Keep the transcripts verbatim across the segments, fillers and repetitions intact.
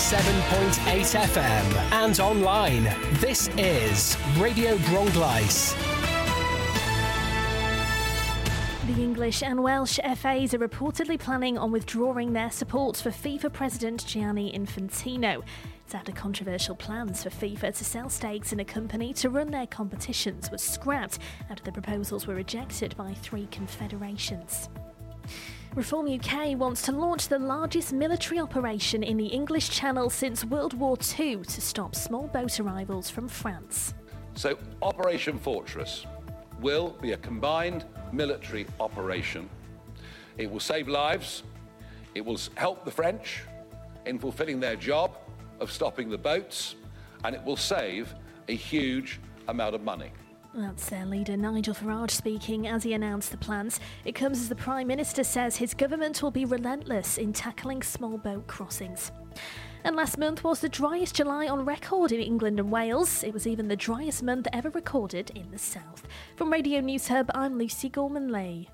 ninety-seven point eight F M and online. This is Radio Bronglais. The English and Welsh F As are reportedly planning on withdrawing their support for FIFA President Gianni Infantino. It's after controversial plans for FIFA to sell stakes in a company to run their competitions was scrapped after the proposals were rejected by three confederations. Reform U K wants to launch the largest military operation in the English Channel since World War Two to stop small boat arrivals from France. So Operation Fortress will be a combined military operation. It will save lives, it will help the French in fulfilling their job of stopping the boats, and it will save a huge amount of money. That's their leader Nigel Farage speaking as he announced the plans. It comes as the Prime Minister says his government will be relentless in tackling small boat crossings. And last month was the driest July on record in England and Wales. It was even the driest month ever recorded in the south. From Radio News Hub, I'm Lucy Gorman-Lee.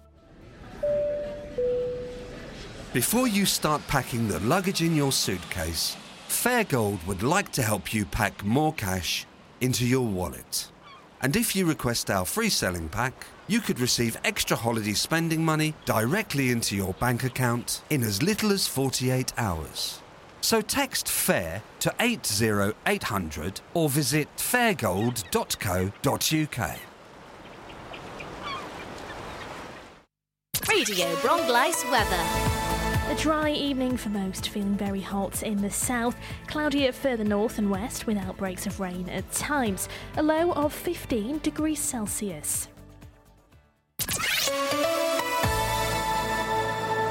Before you start packing the luggage in your suitcase, Fairgold would like to help you pack more cash into your wallet. And if you request our free selling pack, you could receive extra holiday spending money directly into your bank account in as little as forty-eight hours. So text FAIR to eight zero eight hundred or visit fairgold dot co dot uk. Radio Bronglais weather. A dry evening for most, feeling very hot in the south, cloudier further north and west with outbreaks of rain at times. A low of fifteen degrees Celsius.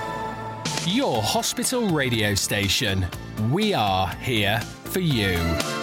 Your hospital radio station. We are here for you.